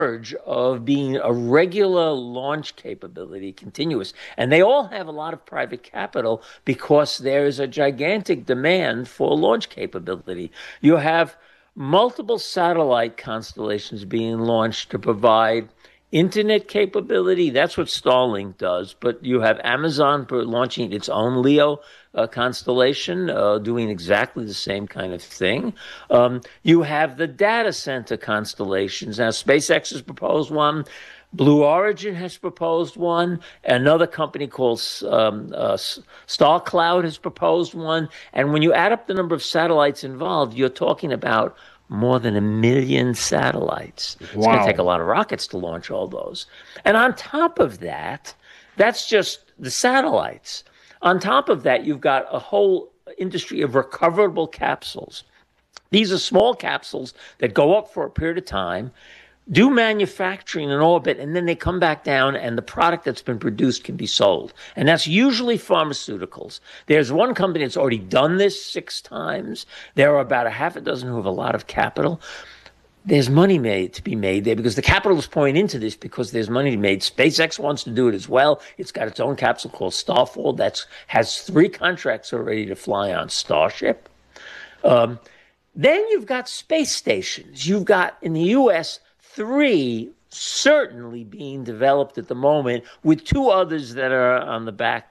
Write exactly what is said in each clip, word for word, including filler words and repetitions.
verge of being a regular launch capability, continuous. And they all have a lot of private capital because there is a gigantic demand for launch capability. You have multiple satellite constellations being launched to provide internet capability. That's what Starlink does. But you have Amazon launching its own LEO uh, constellation, uh, doing exactly the same kind of thing. Um, you have the data center constellations. Now, SpaceX has proposed one. Blue Origin has proposed one. Another company called um, uh, StarCloud has proposed one. And when you add up the number of satellites involved, you're talking about more than a million satellites. Wow. It's going to take a lot of rockets to launch all those. And on top of that, that's just the satellites. On top of that, you've got a whole industry of recoverable capsules. These are small capsules that go up for a period of time, do manufacturing in orbit, and then they come back down, and the product that's been produced can be sold. And that's usually pharmaceuticals. There's one company that's already done this six times. There are about a half a dozen who have a lot of capital. There's money made to be made there because the capital is pouring into this because there's money to be made. SpaceX wants to do it as well. It's got its own capsule called Starfall that has three contracts already to fly on Starship. Um, then you've got space stations. You've got, in the U S, three certainly being developed at the moment, with two others that are on the back,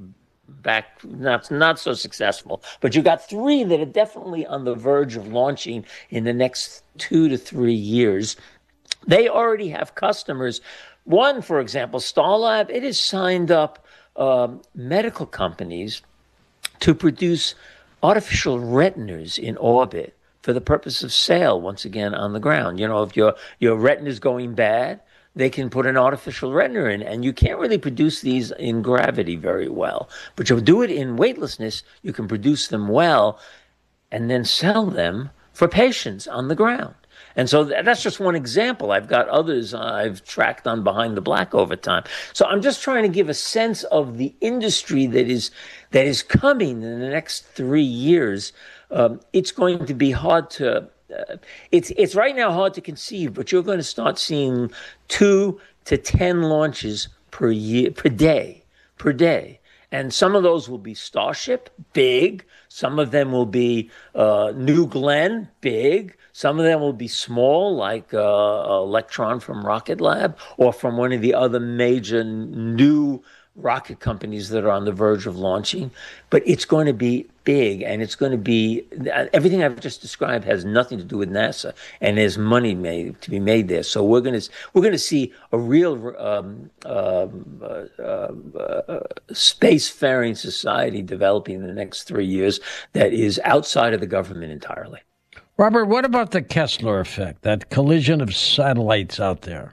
back not, not so successful. But you got three that are definitely on the verge of launching in the next two to three years. They already have customers. One, for example, Starlab, it has signed up um, medical companies to produce artificial retinas in orbit for the purpose of sale, once again, on the ground. You know, if your your retina is going bad, they can put an artificial retina in, and you can't really produce these in gravity very well. But you'll do it in weightlessness, you can produce them well, and then sell them for patients on the ground. And so that's just one example. I've got others I've tracked on Behind the Black over time. So I'm just trying to give a sense of the industry that is that is coming in the next three years. Um, it's going to be hard to, uh, it's it's right now hard to conceive, but you're going to start seeing two to ten launches per year, per day, per day. And some of those will be Starship, big. Some of them will be uh, New Glenn, big. Some of them will be small, like uh, Electron from Rocket Lab, or from one of the other major new rocket companies that are on the verge of launching. But it's going to be big, and it's going to be, everything I've just described has nothing to do with NASA, and there's money made to be made there. So we're going to we're going to see a real um, um, uh, uh, spacefaring society developing in the next three years that is outside of the government entirely. Robert, what about the Kessler effect, that collision of satellites out there?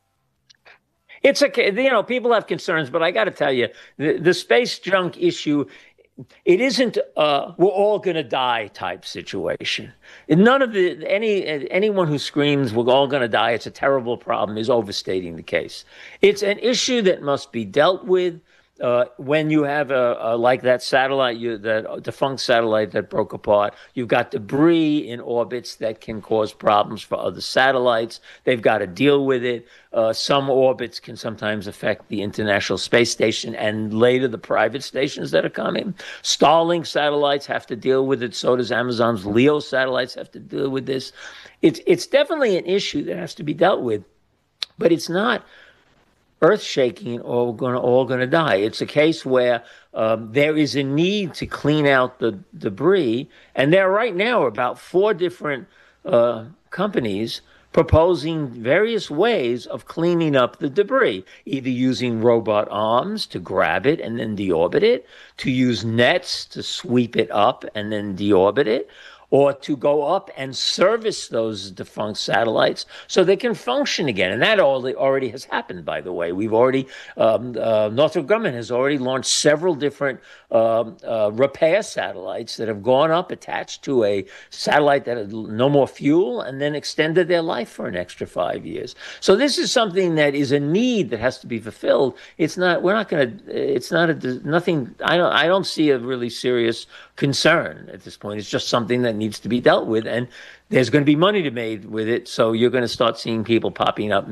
It's a, you know, people have concerns, but I got to tell you, the, the space junk issue, it isn't uh, we're all going to die type situation. None of the any anyone who screams we're all going to die, it's a terrible problem, is overstating the case. It's an issue that must be dealt with. Uh, when you have a, a like that satellite, you, that defunct satellite that broke apart, you've got debris in orbits that can cause problems for other satellites. They've got to deal with it. Uh, some orbits can sometimes affect the International Space Station and later the private stations that are coming. Starlink satellites have to deal with it. So does Amazon's LEO satellites have to deal with this. It's it's definitely an issue that has to be dealt with, but it's not earth-shaking or going all going to die. It's a case where um, there is a need to clean out the debris, and there right now are about four different uh, companies proposing various ways of cleaning up the debris, either using robot arms to grab it and then deorbit it, to use nets to sweep it up and then deorbit it, or to go up and service those defunct satellites so they can function again. And that already has happened, by the way. We've already, um, uh, Northrop Grumman has already launched several different um, uh, repair satellites that have gone up attached to a satellite that had no more fuel and then extended their life for an extra five years. So this is something that is a need that has to be fulfilled. It's not, we're not going to, it's not a, nothing, I don't, I don't see a really serious concern at this point. It's just something that needs to be dealt with, and there's going to be money to be made with it. So you're going to start seeing people popping up